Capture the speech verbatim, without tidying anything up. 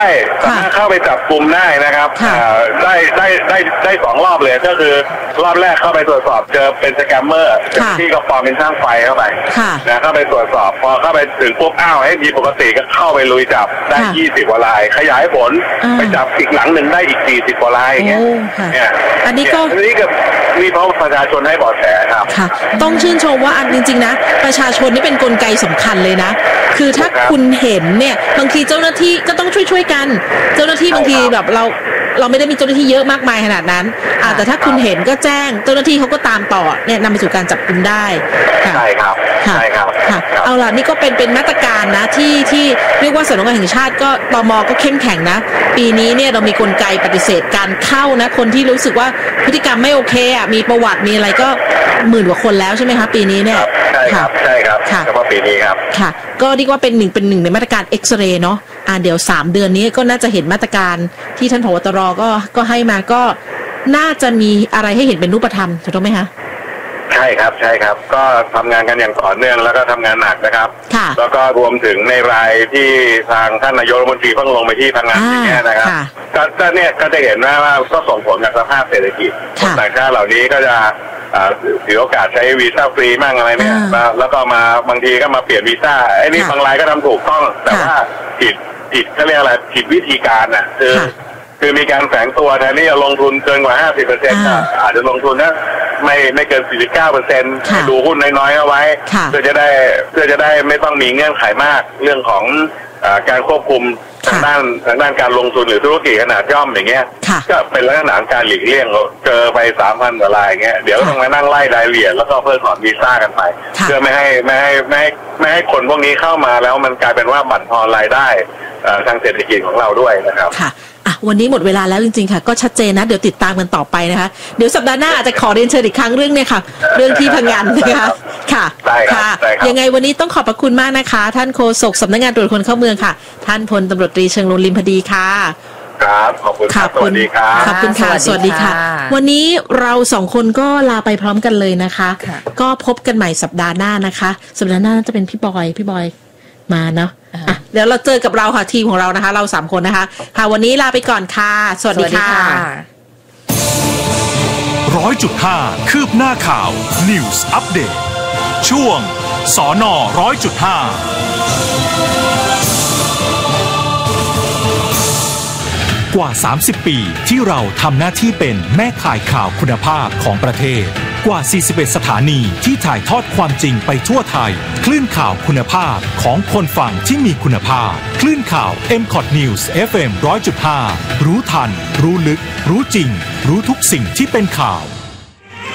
ใช่สามารถเข้าไปจับกุมได้นะครับได้ได้ได้ได้สองรอบเลยก็คือรอบแรกเข้าไปตรวจสอบเจอเป็นสแกมเมอร์ที่กระป๋อเป็นช่างไฟเข้าไปนะเข้าไปตรวจสอบพอเข้าไปถึงปุ๊บอ้าวให้มีปกติก็เข้าไปลุยจับได้ยี่สิบกว่ารายขยายผลไปจับอีกหลังหนึ่งได้อีกสี่สิบกว่ารายอย่างเงี้ยเนี่ยอันนี้ก็อันนี้ก็มีเพราะประชาชนให้เบาะแสครับค่ะต้องชื่นชมว่าอันจริงๆนะประชาชนนี่เป็นกลไกสำคัญเลยนะคือถ้าคุณเห็นเนี่ยบางทีเจ้าหน้าที่ก็ต้องช่วยๆกันเจ้าหน้าที่บางทีแบบเราเราไม่ได้มีเจ้าหน้าที่เยอะมากมายขนาดนั้นแต่ถ้าคุณเห็นก็แจ้งเจ้าหน้าที่เขาก็ตามต่อเนี่ยนำไปสู่การจับกุมได้ใช่ครับใช่ครับเอาล่ะนี่ก็เป็นเป็นมาตรการนะที่ที่เรียกว่าสำนักงานแห่งชาติก็ตม.ก็เข้มแข็งนะปีนี้เนี่ยเรามีกลไกปฏิเสธการเข้านะคนที่รู้สึกว่าพฤติกรรมไม่โอเคอ่ะมีประวัติมีอะไรก็หมื่นกว่าคนแล้วใช่ไหมคะปีนี้เนี่ยใช่ครับใช่ครับเฉพาะปีนี้ครับค่ะก็เรียกว่าเป็นหนึ่งเป็นหนึ่งในมาตรการเอ็กซเรย์เนาะอ่าเดี๋ยวสามเดือนนี้ก็น่าจะเห็นมาตรการที่ท่านผบ.ตร.ก็ก็ให้มาก็น่าจะมีอะไรให้เห็นเป็นรูปธรรมถูกต้องไหมคะใช่ครับใช่ครับก็ทำงานกันอย่างต่อเนื่องแล้วก็ทำงานหนักนะครับแล้วก็รวมถึงในรายที่ทางท่านนายกรัฐมนตรีเพิ่งลงไปที่ทำงานอย่างเงี้ยนะครับก็เนี่ยก็จะเห็นว่าว่าก็ส่งผลกับสภาพเศรษฐกิจคนต่างชาติเหล่านี้ก็จะถือโอกาสใช้วีซ่าฟรีมั่งอะไรเนี่ยแล้วก็มาบางทีก็มาเปลี่ยนวีซ่าไอ้นี่บางรายก็ทำถูกต้องแต่ว่าผิดผิดเขาเรียกอะไรผิดวิธีการน่ะคือคือมีการแฝงตัวแทนที่จะลงทุนเกินกว่า ห้าสิบเปอร์เซ็นต์ อาจจะลงทุนนะไม่ไม่เกิน สี่สิบเก้าเปอร์เซ็นต์ ดูหุ้นน้อยๆเอาไว้เพื่อจะได้เพื่อจะได้ไม่ต้องมีเงื่อนไขมากเรื่องของการควบคุมทางด้านทางด้านการลงทุนหรือธุรกิจขนาดย่อมอย่างเงี้ยก็เป็นลักษณะการหลีกเลี่ยงเจอไป สามพัน กว่ารายอย่างเงี้ยเดี๋ยวต้องมานั่งไล่รายละเอียดแล้วก็เพิ่มถอนวีซ่ากันไปเพื่อไม่ให้ไม่ให้ไม่ให้ไม่ให้คนพวกนี้เข้ามาแล้วมันกลายเป็นว่าบั่นทอนรายได้ทางเศรษฐกิจของเราด้วยนะครับอ่ะวันนี้หมดเวลาแล้วจริงๆค่ะก็ชัดเจนนะเดี๋ยวติดตามกันต่อไปนะคะเดี๋ยวสัปดาห์หน้าอาจจะขอเรียนเชิญอีกครั้งเรื่องเนี่ยค่ะเรื่องที่พังงานนะคะค่ะค่ะยังไงวันนี้ต้องขอบพระคุณมากนะคะท่านโฆษกสำนักงานตรวจคนเข้าเมืองค่ะท่านพลตำรวจตรีเชิงรุนลิมพดีค่ะครับขอบคุณครับสวัสดีครับขอบคุณค่ะสวัสดีค่ะวันนี้เราสองคนก็ลาไปพร้อมกันเลยนะคะก็พบกันใหม่สัปดาห์หน้านะคะสัปดาห์หน้าจะเป็นพี่บอยพี่บอยมาเนาะอ่ะเดี๋ยวเราเจอกับเราค่ะทีมของเรานะคะเราสามคนนะคะค่ะวันนี้ลาไปก่อนค่ะสวัสดีค่ะร้อยจุดห้าคืบหน้าข่าว News Update ช่วงสน.ร้อยจุดห้ากว่าสามสิบปีที่เราทำหน้าที่เป็นแม่ข่ายข่าวคุณภาพของประเทศกว่าสี่สิบเอ็ดสถานีที่ถ่ายทอดความจริงไปทั่วไทยคลื่นข่าวคุณภาพของคนฟังที่มีคุณภาพคลื่นข่าว เอ็ม คอท News เอฟ เอ็ม ร้อยจุดห้ารู้ทันรู้ลึกรู้จริงรู้ทุกสิ่งที่เป็นข่าว